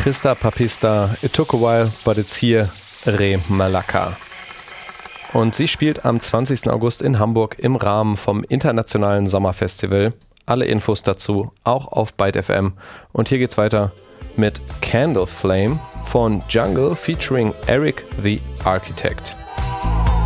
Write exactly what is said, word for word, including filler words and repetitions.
Christa Papista, It Took a While, but it's here, Re Malaka. Und sie spielt am zwanzigsten August in Hamburg im Rahmen vom Internationalen Sommerfestival. Alle Infos dazu auch auf Byte F M. Und hier geht's weiter mit Candle Flame von Jungle featuring Eric the Architect.